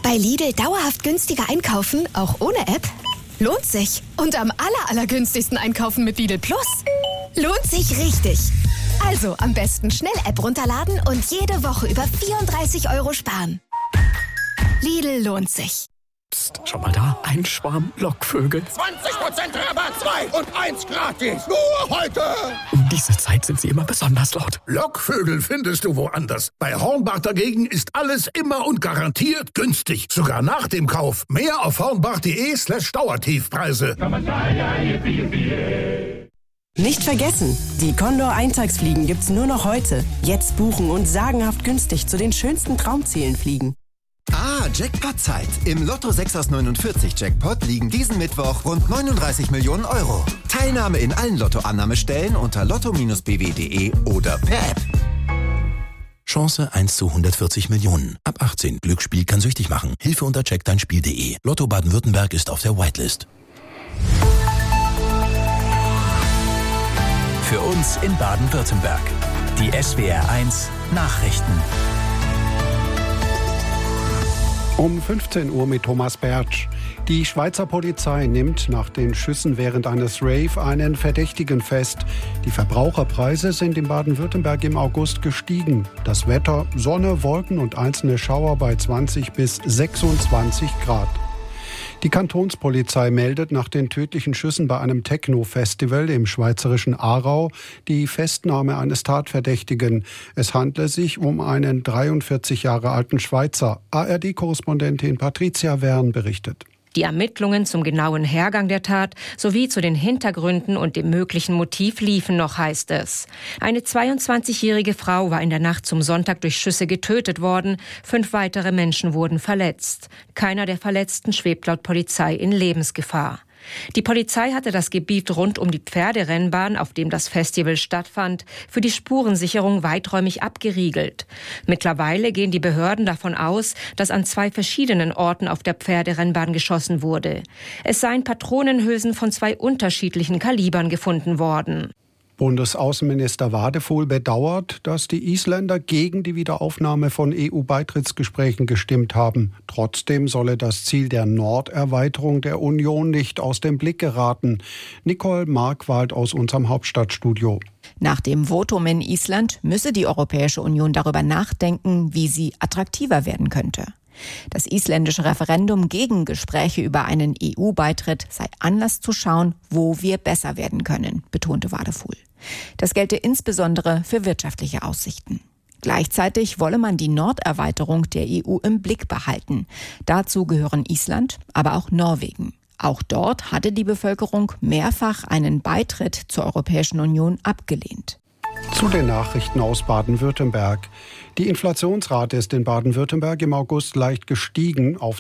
Bei Lidl dauerhaft günstiger einkaufen, auch ohne App? Lohnt sich. Und am allergünstigsten einkaufen mit Lidl Plus? Lohnt sich richtig. Also am besten schnell App runterladen und jede Woche über 34 € sparen. Lidl lohnt sich. Psst, schau mal da, ein Schwarm Lockvögel. 20% Rabatt, 2 und 1 gratis. Nur heute. Um diese Zeit sind sie immer besonders laut. Lockvögel findest du woanders. Bei Hornbach dagegen ist alles immer und garantiert günstig. Sogar nach dem Kauf. Mehr auf hornbach.de/Dauertiefpreise. Nicht vergessen, die Condor Eintagsfliegen gibt's nur noch heute. Jetzt buchen und sagenhaft günstig zu den schönsten Traumzielen fliegen. Jackpot-Zeit. Im Lotto 6 aus 49 Jackpot liegen diesen Mittwoch rund 39 Millionen €. Teilnahme in allen Lottoannahmestellen unter lotto-bw.de oder per App. Chance 1 zu 140 Millionen. Ab 18. Glücksspiel kann süchtig machen. Hilfe unter checkdeinspiel.de. Lotto Baden-Württemberg ist auf der Whitelist. Für uns in Baden-Württemberg. Die SWR1 Nachrichten. Um 15 Uhr mit Thomas Bertsch. Die Schweizer Polizei nimmt nach den Schüssen während eines Rave einen Verdächtigen fest. Die Verbraucherpreise sind in Baden-Württemberg im August gestiegen. Das Wetter, Sonne, Wolken und einzelne Schauer bei 20 bis 26 Grad. Die Kantonspolizei meldet nach den tödlichen Schüssen bei einem Techno-Festival im schweizerischen Aarau die Festnahme eines Tatverdächtigen. Es handle sich um einen 43 Jahre alten Schweizer. ARD-Korrespondentin Patricia Wern berichtet. Die Ermittlungen zum genauen Hergang der Tat sowie zu den Hintergründen und dem möglichen Motiv liefen noch, heißt es. Eine 22-jährige Frau war in der Nacht zum Sonntag durch Schüsse getötet worden. 5 weitere Menschen wurden verletzt. Keiner der Verletzten schwebt laut Polizei in Lebensgefahr. Die Polizei hatte das Gebiet rund um die Pferderennbahn, auf dem das Festival stattfand, für die Spurensicherung weiträumig abgeriegelt. Mittlerweile gehen die Behörden davon aus, dass an 2 verschiedenen Orten auf der Pferderennbahn geschossen wurde. Es seien Patronenhülsen von 2 unterschiedlichen Kalibern gefunden worden. Bundesaußenminister Wadefuhl bedauert, dass die Isländer gegen die Wiederaufnahme von EU-Beitrittsgesprächen gestimmt haben. Trotzdem solle das Ziel der Norderweiterung der Union nicht aus dem Blick geraten. Nicole Markwald aus unserem Hauptstadtstudio. Nach dem Votum in Island müsse die Europäische Union darüber nachdenken, wie sie attraktiver werden könnte. Das isländische Referendum gegen Gespräche über einen EU-Beitritt sei Anlass zu schauen, wo wir besser werden können, betonte Wadefuhl. Das gelte insbesondere für wirtschaftliche Aussichten. Gleichzeitig wolle man die Norderweiterung der EU im Blick behalten. Dazu gehören Island, aber auch Norwegen. Auch dort hatte die Bevölkerung mehrfach einen Beitritt zur Europäischen Union abgelehnt. Zu den Nachrichten aus Baden-Württemberg. Die Inflationsrate ist in Baden-Württemberg im August leicht gestiegen auf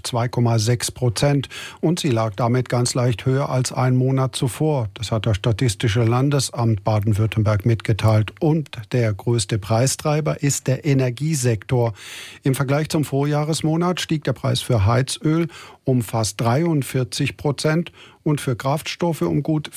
2,6% und sie lag damit ganz leicht höher als einen Monat zuvor. Das hat das Statistische Landesamt Baden-Württemberg mitgeteilt. Und der größte Preistreiber ist der Energiesektor. Im Vergleich zum Vorjahresmonat stieg der Preis für Heizöl um fast 43% und für Kraftstoffe um gut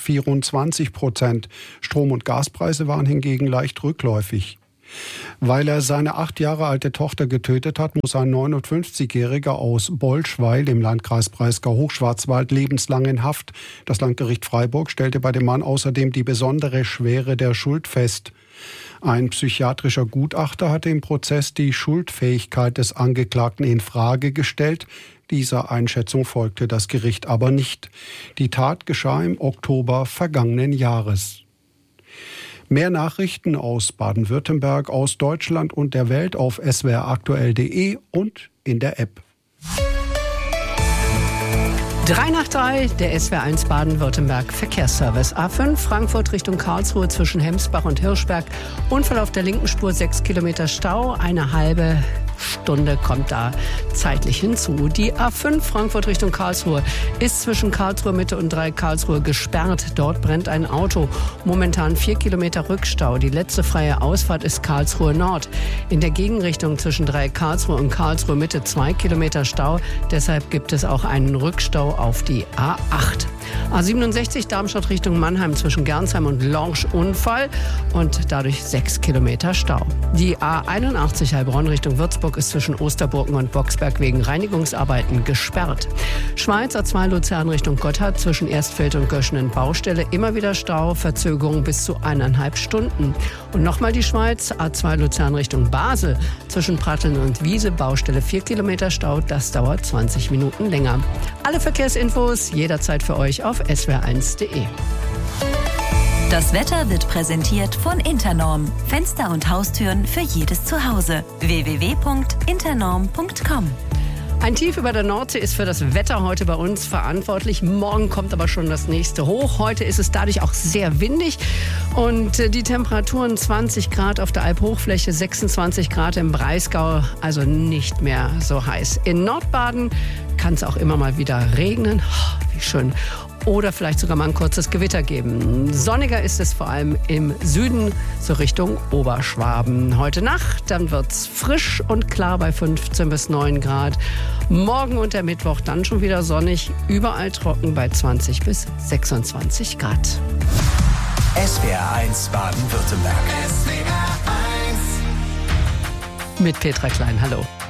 24%. Strom- und Gaspreise waren hingegen leicht rückläufig. Weil er seine 8 Jahre alte Tochter getötet hat, muss ein 59-Jähriger aus Bolschweil im Landkreis Breisgau-Hochschwarzwald lebenslang in Haft. Das Landgericht Freiburg stellte bei dem Mann außerdem die besondere Schwere der Schuld fest. Ein psychiatrischer Gutachter hatte im Prozess die Schuldfähigkeit des Angeklagten in Frage gestellt. Dieser Einschätzung folgte das Gericht aber nicht. Die Tat geschah im Oktober vergangenen Jahres. Mehr Nachrichten aus Baden-Württemberg, aus Deutschland und der Welt auf swraktuell.de und in der App. 3 nach 3, der SWR1 Baden-Württemberg Verkehrsservice. A5 Frankfurt Richtung Karlsruhe zwischen Hemsbach und Hirschberg. Unfall auf der linken Spur, 6 Kilometer Stau. Eine halbe Stunde kommt da zeitlich hinzu. Die A5 Frankfurt Richtung Karlsruhe ist zwischen Karlsruhe Mitte und 3 Karlsruhe gesperrt. Dort brennt ein Auto. Momentan 4 Kilometer Rückstau. Die letzte freie Ausfahrt ist Karlsruhe Nord. In der Gegenrichtung zwischen 3 Karlsruhe und Karlsruhe Mitte 2 Kilometer Stau. Deshalb gibt es auch einen Rückstau auf die A8. A67 Darmstadt Richtung Mannheim zwischen Gernsheim und Lorsch Unfall und dadurch 6 Kilometer Stau. Die A81 Heilbronn Richtung Würzburg ist zwischen Osterburgen und Boxberg wegen Reinigungsarbeiten gesperrt. Schweiz A2 Luzern Richtung Gotthard zwischen Erstfeld und Göschenen Baustelle immer wieder Stau, Verzögerung bis zu 1,5 Stunden. Und nochmal die Schweiz, A2 Luzern Richtung Basel zwischen Pratteln und Wiese, Baustelle 4 Kilometer Stau, das dauert 20 Minuten länger. Alle Verkehrsinfos jederzeit für euch auf swr1.de. Das Wetter wird präsentiert von Internorm. Fenster und Haustüren für jedes Zuhause. www.internorm.com. Ein Tief über der Nordsee ist für das Wetter heute bei uns verantwortlich. Morgen kommt aber schon das nächste hoch. Heute ist es dadurch auch sehr windig und die Temperaturen 20 Grad auf der Alphochfläche, 26 Grad im Breisgau, also nicht mehr so heiß. In Nordbaden kann es auch immer mal wieder regnen. Oh, wie schön. Oder vielleicht sogar mal ein kurzes Gewitter geben. Sonniger ist es vor allem im Süden, so Richtung Oberschwaben. Heute Nacht, dann wird's frisch und klar bei 15 bis 9 Grad. Morgen und der Mittwoch dann schon wieder sonnig, überall trocken bei 20 bis 26 Grad. SWR1 Baden-Württemberg. Mit Petra Klein, hallo.